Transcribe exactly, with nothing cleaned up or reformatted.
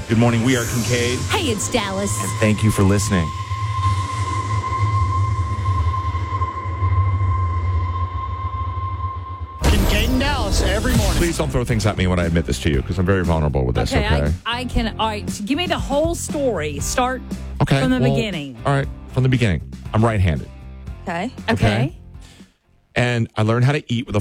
Good morning. We are Kincaid. Hey, it's Dallas. And thank you for listening. Kincaid and Dallas every morning. Please don't throw things at me when I admit this to you, because I'm very vulnerable with this, okay? Okay, I, I can. All right, give me the whole story. Start okay, from the well, beginning. All right, from the beginning. I'm right-handed. Okay. Okay. Okay. And I learned how to eat with a